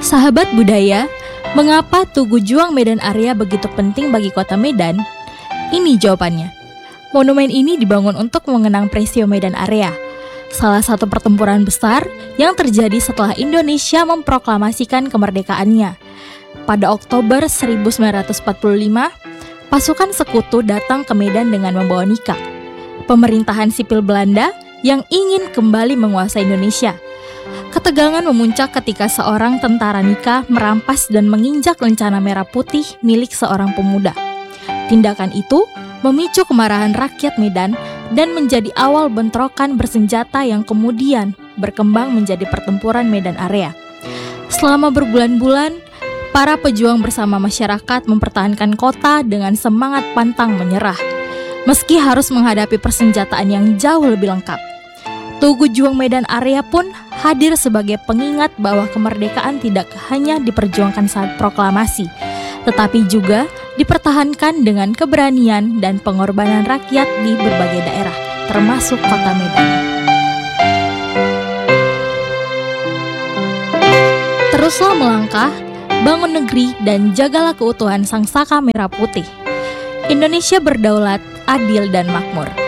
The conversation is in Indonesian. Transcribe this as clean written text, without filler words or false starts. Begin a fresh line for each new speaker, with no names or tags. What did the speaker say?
Sahabat budaya, mengapa Tugu Juang Medan Area begitu penting bagi kota Medan? Ini jawabannya. Monumen ini dibangun untuk mengenang peristiwa Medan Area, salah satu pertempuran besar yang terjadi setelah Indonesia memproklamasikan kemerdekaannya. Pada Oktober 1945, pasukan sekutu datang ke Medan dengan membawa nikah, pemerintahan sipil Belanda yang ingin kembali menguasai Indonesia. Ketegangan memuncak ketika seorang tentara nikah merampas dan menginjak lencana merah putih milik seorang pemuda. Tindakan itu memicu kemarahan rakyat Medan dan menjadi awal bentrokan bersenjata yang kemudian berkembang menjadi pertempuran Medan Area. Selama berbulan-bulan, para pejuang bersama masyarakat mempertahankan kota dengan semangat pantang menyerah, meski harus menghadapi persenjataan yang jauh lebih lengkap. Tugu Juang Medan Area pun hadir sebagai pengingat bahwa kemerdekaan tidak hanya diperjuangkan saat proklamasi, tetapi juga dipertahankan dengan keberanian dan pengorbanan rakyat di berbagai daerah, termasuk kota Medan. Teruslah melangkah, bangun negeri, dan jagalah keutuhan Sang Saka Merah Putih. Indonesia berdaulat, adil, dan makmur.